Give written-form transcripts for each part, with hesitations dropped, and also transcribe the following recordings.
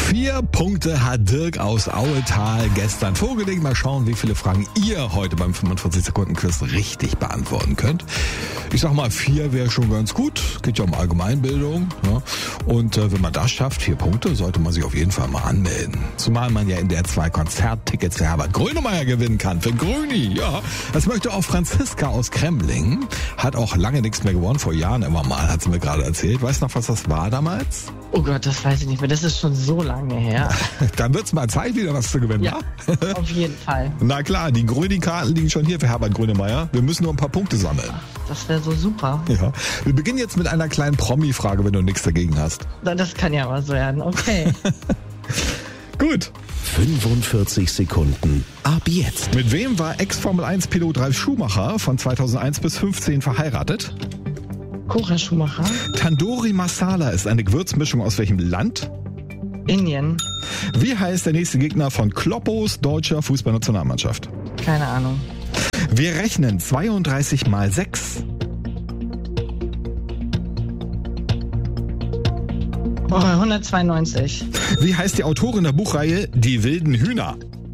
4 Punkte hat Dirk aus Auetal gestern vorgelegt. Mal schauen, wie viele Fragen ihr heute beim 45-Sekunden-Quiz richtig beantworten könnt. Ich sag mal, 4 wäre schon ganz gut. Geht ja um Allgemeinbildung. Ja. Und wenn man das schafft, 4 Punkte, sollte man sich auf jeden Fall mal anmelden. Zumal man ja in der 2 Konzerttickets für Herbert Grönemeyer gewinnen kann. Für Grüni, ja. Das möchte auch Franziska aus Kremling. Hat auch lange nichts mehr gewonnen. Vor Jahren immer mal, hat sie mir gerade erzählt. Weißt du noch, was das war damals? Oh Gott, das weiß ich nicht mehr. Das ist schon so lange her. Dann wird's mal Zeit, wieder was zu gewinnen, ja? Auf jeden Fall. Na klar, die Grüni-Karten liegen schon hier für Herbert Grönemeyer. Wir müssen nur ein paar Punkte sammeln. Das wäre so super. Ja. Wir beginnen jetzt mit einer kleinen Promi-Frage, wenn du nichts dagegen hast. Das kann ja was werden, okay. Gut. 45 Sekunden ab jetzt. Mit wem war Ex-Formel-1-Pilot Ralf Schumacher von 2001 bis 2015 verheiratet? Cora Schumacher. Tandoori Masala ist eine Gewürzmischung aus welchem Land? Indien. Wie heißt der nächste Gegner von Kloppos deutscher Fußballnationalmannschaft? Keine Ahnung. Wir rechnen 32 mal 6. Oh, 192. Wie heißt die Autorin der Buchreihe Die wilden Hühner?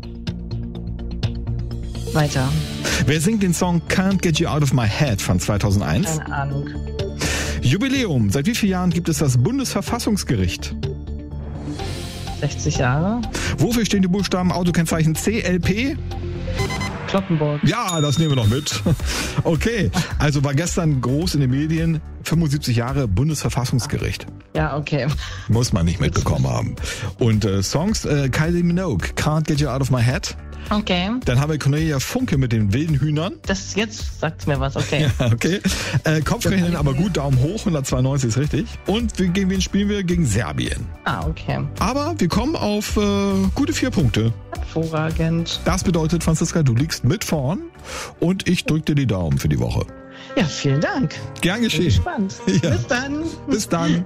Weiter. Wer singt den Song Can't Get You Out of My Head von 2001? Keine Ahnung. Jubiläum. Seit wie vielen Jahren gibt es das Bundesverfassungsgericht? 60 Jahre. Wofür stehen die Buchstaben Autokennzeichen CLP? Kloppenburg. Ja, das nehmen wir noch mit. Okay, also war gestern groß in den Medien, 75 Jahre Bundesverfassungsgericht. Ja, okay. Muss man nicht mitbekommen haben. Und Songs, Kylie Minogue, Can't Get You Out of My Head. Okay. Dann haben wir Cornelia Funke mit den wilden Hühnern. Das jetzt sagt mir was, okay. Ja, okay. Kopfrechnen aber gut, Daumen hoch, 192 ist richtig. Und gegen wen spielen wir? Gegen Serbien. Ah, okay. Aber wir kommen auf gute 4 Punkte. Hervorragend. Das bedeutet, Franziska, du liegst mit vorn und ich drück dir die Daumen für die Woche. Ja, vielen Dank. Gern geschehen. Bin gespannt. Ja. Bis dann. Bis dann.